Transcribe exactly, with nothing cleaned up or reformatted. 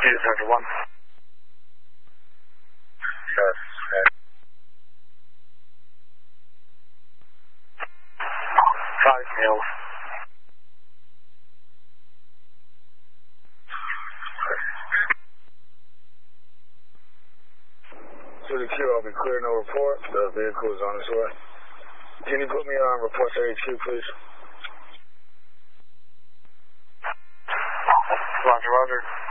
Cedar Center one. Yes. Five mil. City Q, I'll be clear, no report. The vehicle is on its way. Can you put me on report to H Q, please? Roger, roger.